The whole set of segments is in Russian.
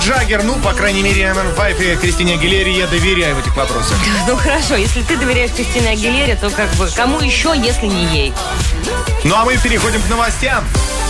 Джаггер. Ну, по крайней мере, Maroon 5 и Кристине Агилере я доверяю в этих вопросах. Ну хорошо, если ты доверяешь Кристине Агилере, то как бы кому еще, если не ей? Ну, а мы переходим к новостям.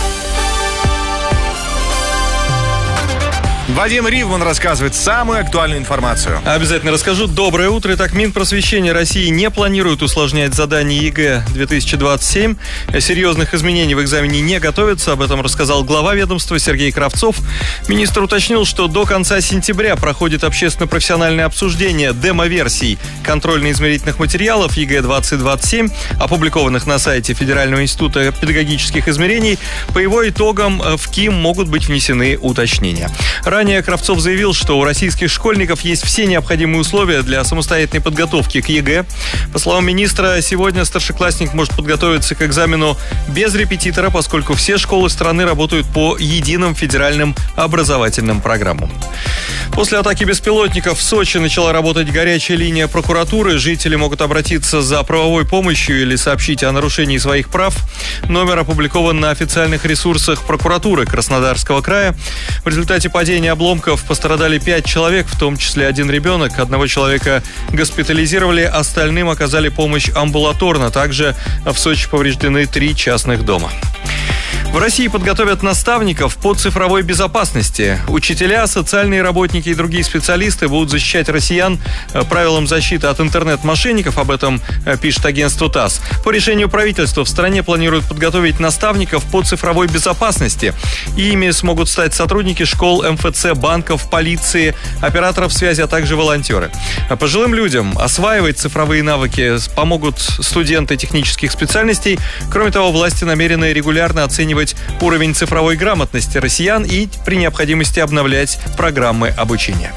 Вадим Ривман рассказывает самую актуальную информацию. Обязательно расскажу. Доброе утро. Итак, Минпросвещения России не планирует усложнять задания ЕГЭ 2027. Серьезных изменений в экзамене не готовится. Об этом рассказал глава ведомства Сергей Кравцов. Министр уточнил, что до конца сентября проходит общественно-профессиональное обсуждение демо-версий контрольно-измерительных материалов ЕГЭ 2027, опубликованных на сайте Федерального института педагогических измерений. По его итогам в КИМ могут быть внесены уточнения. Ранее Кравцов заявил, что у российских школьников есть все необходимые условия для самостоятельной подготовки к ЕГЭ. По словам министра, сегодня старшеклассник может подготовиться к экзамену без репетитора, поскольку все школы страны работают по единым федеральным образовательным программам. После атаки беспилотников в Сочи начала работать горячая линия прокуратуры. Жители могут обратиться за правовой помощью или сообщить о нарушении своих прав. Номер опубликован на официальных ресурсах прокуратуры Краснодарского края. В результате падения обломков пострадали 5 человек, в том числе 1 ребенок. Одного человека госпитализировали, остальным оказали помощь амбулаторно. Также в Сочи повреждены 3 частных дома. В России подготовят наставников по цифровой безопасности. Учителя, социальные работники и другие специалисты будут защищать россиян правилам защиты от интернет-мошенников. Об этом пишет агентство ТАСС. По решению правительства в стране планируют подготовить наставников по цифровой безопасности. Ими смогут стать сотрудники школ, МФЦ, банков, полиции, операторов связи, а также волонтеры. Пожилым людям осваивать цифровые навыки помогут студенты технических специальностей. Кроме того, власти намерены регулярно оценивать уровень цифровой грамотности россиян и при необходимости обновлять программы обучения.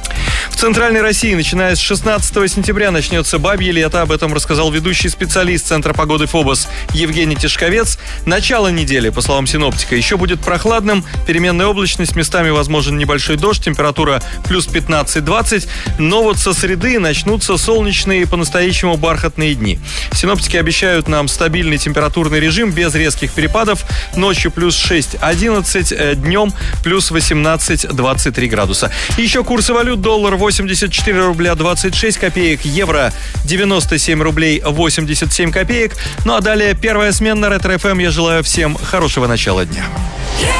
В Центральной России, начиная с 16 сентября, начнется бабье лето. Об этом рассказал ведущий специалист Центра погоды ФОБОС Евгений Тишковец. Начало недели, по словам синоптика, еще будет прохладным. Переменная облачность, местами возможен небольшой дождь, температура плюс 15-20. Но вот со среды начнутся солнечные и по-настоящему бархатные дни. Синоптики обещают нам стабильный температурный режим без резких перепадов. Ночью плюс 6-11, днем плюс 18-23 градуса. И еще курсы валют. Доллар 84 рубля 26 копеек, евро 97 рублей 87 копеек. Ну а далее первая смена на Ретро ФМ. Я желаю всем хорошего начала дня.